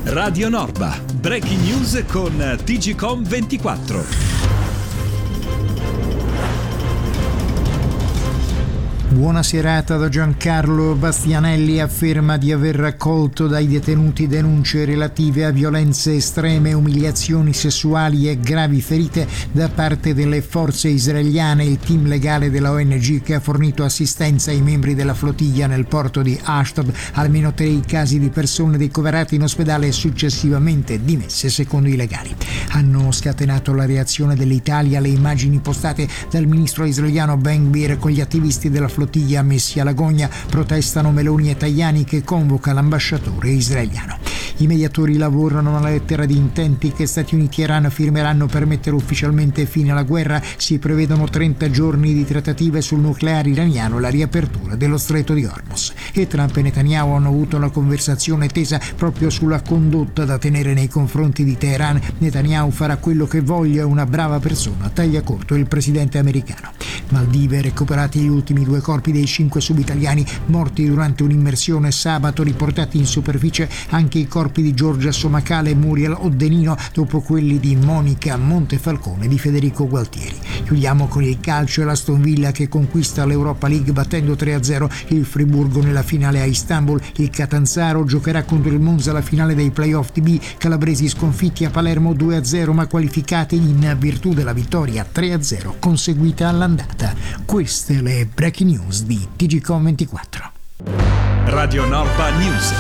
Radio Norba, breaking news con TGcom 24. Buona serata da Giancarlo Bastianelli. Afferma di aver raccolto dai detenuti denunce relative a violenze estreme, umiliazioni sessuali e gravi ferite da parte delle forze israeliane. Il team legale della ONG che ha fornito assistenza ai membri della flottiglia nel porto di Ashdod, almeno 3 casi di persone ricoverate in ospedale e successivamente dimesse secondo i legali. Hanno scatenato la reazione dell'Italia alle immagini postate dal ministro israeliano Ben-Gvir con gli attivisti della flottiglia messi alla gogna. Protestano Meloni e Tajani, che convoca l'ambasciatore israeliano. I mediatori lavorano alla lettera di intenti che Stati Uniti e Iran firmeranno per mettere ufficialmente fine alla guerra. Si prevedono 30 giorni di trattative sul nucleare iraniano e la riapertura dello stretto di Hormuz. E Trump e Netanyahu hanno avuto una conversazione tesa proprio sulla condotta da tenere nei confronti di Teheran. Netanyahu farà quello che voglia, è una brava persona, taglia corto il presidente americano. Maldive, recuperati gli ultimi 2 corpi dei 5 subitaliani morti durante un'immersione sabato, riportati in superficie anche i corpi di Giorgia Somacale e Muriel Oddenino, dopo quelli di Monica Montefalcone e di Federico Gualtieri. Chiudiamo con il calcio e l'Aston Villa che conquista l'Europa League battendo 3-0 il Friburgo nella finale a Istanbul. Il Catanzaro giocherà contro il Monza la finale dei playoff TB. Calabresi sconfitti a Palermo 2-0 ma qualificati in virtù della vittoria 3-0 conseguita all'andata. Queste le breaking news di TGcom 24. Radio Norba News.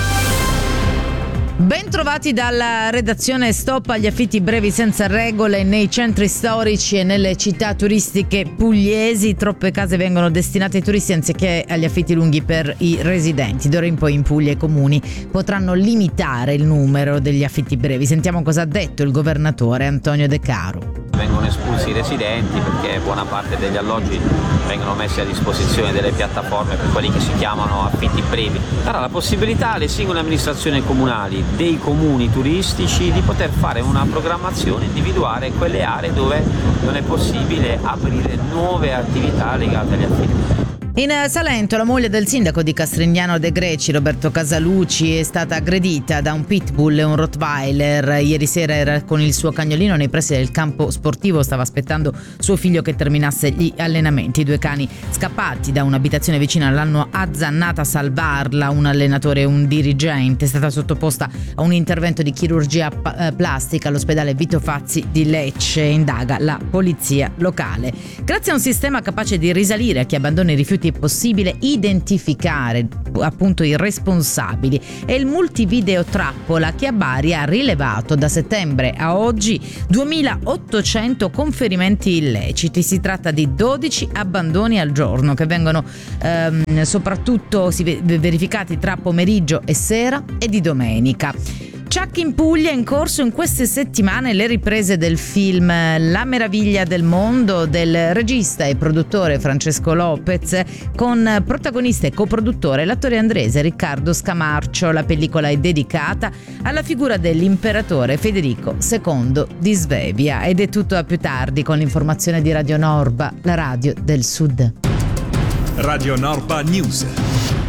Ben trovati dalla redazione. Stop agli affitti brevi senza regole nei centri storici e nelle città turistiche pugliesi. Troppe case vengono destinate ai turisti anziché agli affitti lunghi per i residenti. D'ora in poi in Puglia i comuni potranno limitare il numero degli affitti brevi. Sentiamo cosa ha detto il governatore Antonio De Caro. Vengono espulsi i residenti perché buona parte degli alloggi vengono messi a disposizione delle piattaforme per quelli che si chiamano affitti brevi. Darà la possibilità alle singole amministrazioni comunali dei comuni turistici di poter fare una programmazione, individuare quelle aree dove non è possibile aprire nuove attività legate agli affitti. In Salento la moglie del sindaco di Castrignano de' Greci, Roberto Casaluci, è stata aggredita da un pitbull e un rottweiler. Ieri sera era con il suo cagnolino nei pressi del campo sportivo, stava aspettando suo figlio che terminasse gli allenamenti. I 2 cani scappati da un'abitazione vicina l'hanno azzannata a salvarla. Un allenatore e un dirigente. È stata sottoposta a un intervento di chirurgia plastica all'ospedale Vito Fazzi di Lecce. Indaga la polizia locale. Grazie a un sistema capace di risalire a chi abbandona i rifiuti è possibile identificare appunto i responsabili. È il multivideo trappola che a Bari ha rilevato da settembre a oggi 2800 conferimenti illeciti. Si tratta di 12 abbandoni al giorno che vengono soprattutto verificati tra pomeriggio e sera e di domenica. Chuck in Puglia, in corso in queste settimane le riprese del film La meraviglia del mondo del regista e produttore Francesco Lopez, con protagonista e coproduttore l'attore andrese Riccardo Scamarcio. La pellicola è dedicata alla figura dell'imperatore Federico II di Svevia. Ed è tutto, a più tardi con l'informazione di Radio Norba, la radio del Sud. Radio Norba News.